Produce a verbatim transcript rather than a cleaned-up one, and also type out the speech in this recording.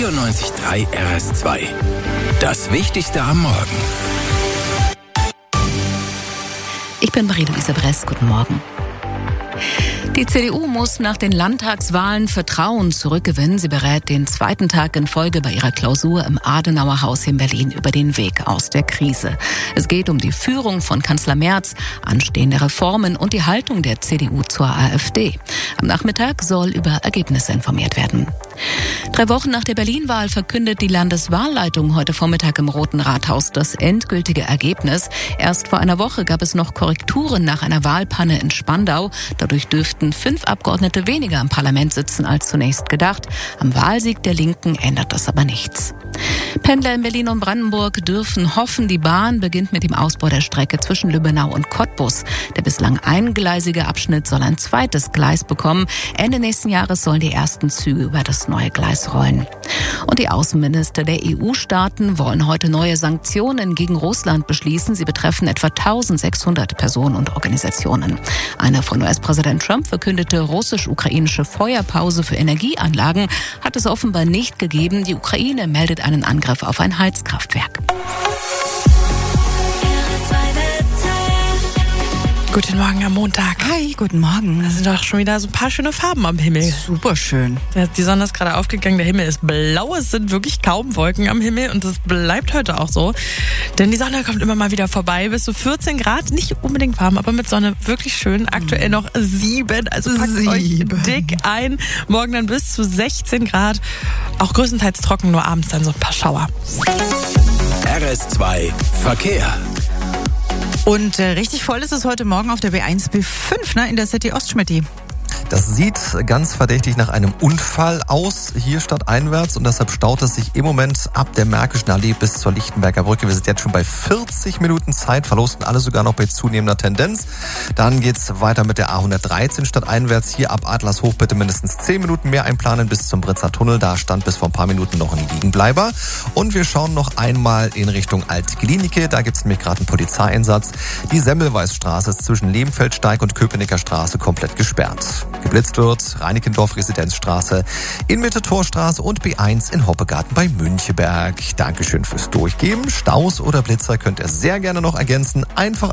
vierundneunzig Komma drei R S zwei. Das Wichtigste am Morgen. Ich bin Marie-Louise Bress. Guten Morgen. Die C D U muss nach den Landtagswahlen Vertrauen zurückgewinnen. Sie berät den zweiten Tag in Folge bei ihrer Klausur im Adenauerhaus in Berlin über den Weg aus der Krise. Es geht um die Führung von Kanzler Merz, anstehende Reformen und die Haltung der C D U zur AfD. Am Nachmittag soll über Ergebnisse informiert werden. Drei Wochen nach der Berlin-Wahl verkündet die Landeswahlleitung heute Vormittag im Roten Rathaus das endgültige Ergebnis. Erst vor einer Woche gab es noch Korrekturen nach einer Wahlpanne in Spandau. Dadurch dürften fünf Abgeordnete weniger im Parlament sitzen als zunächst gedacht. Am Wahlsieg der Linken ändert das aber nichts. Pendler in Berlin und Brandenburg dürfen hoffen, die Bahn beginnt mit dem Ausbau der Strecke zwischen Lübbenau und Cottbus. Der bislang eingleisige Abschnitt soll ein zweites Gleis bekommen. Ende nächsten Jahres sollen die ersten Züge über das neue Gleis rollen. Und die Außenminister der E U-Staaten wollen heute neue Sanktionen gegen Russland beschließen. Sie betreffen etwa eintausendsechshundert Personen und Organisationen. Eine von U S-Präsident Trump verkündete russisch-ukrainische Feuerpause für Energieanlagen hat es offenbar nicht gegeben. Die Ukraine meldet einen Angriff auf ein Heizkraftwerk. Guten Morgen am Montag. Hi, guten Morgen. Da sind doch schon wieder so ein paar schöne Farben am Himmel. Super schön. Die Sonne ist gerade aufgegangen, der Himmel ist blau, es sind wirklich kaum Wolken am Himmel und das bleibt heute auch so. Denn die Sonne kommt immer mal wieder vorbei, bis zu vierzehn Grad, nicht unbedingt warm, aber mit Sonne wirklich schön. Aktuell noch sieben, also packt Sieben. euch dick ein. Morgen dann bis zu sechzehn Grad, auch größtenteils trocken, nur abends dann so ein paar Schauer. R S zwei Verkehr. Und äh, richtig voll ist es heute Morgen auf der B eins B fünf, ne, in der City Ostschmitti. Das sieht ganz verdächtig nach einem Unfall aus, hier stadteinwärts. Und deshalb staut es sich im Moment ab der Märkischen Allee bis zur Lichtenberger Brücke. Wir sind jetzt schon bei vierzig Minuten Zeitverlust und alle sogar noch bei zunehmender Tendenz. Dann geht's weiter mit der A hundertdreizehn stadteinwärts. Hier ab Adlershof bitte mindestens zehn Minuten mehr einplanen bis zum Britzer Tunnel. Da stand bis vor ein paar Minuten noch ein Liegenbleiber. Und wir schauen noch einmal in Richtung Altklinike. Da gibt's nämlich gerade einen Polizeieinsatz. Die Semmelweisstraße ist zwischen Lehmfeldsteig und Köpenicker Straße komplett gesperrt. Geblitzt wird Reinickendorf Residenzstraße, Innenmitte Torstraße und B eins in Hoppegarten bei Müncheberg. Dankeschön fürs Durchgeben. Staus oder Blitzer könnt ihr sehr gerne noch ergänzen. Einfach